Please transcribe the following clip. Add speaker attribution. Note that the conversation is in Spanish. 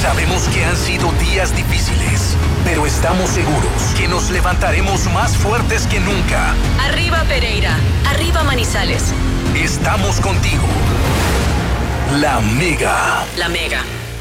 Speaker 1: Sabemos que han sido días difíciles, pero estamos seguros que nos levantaremos más fuertes que nunca.
Speaker 2: Arriba Pereira, arriba Manizales.
Speaker 1: Estamos contigo. La Mega.
Speaker 2: La Mega.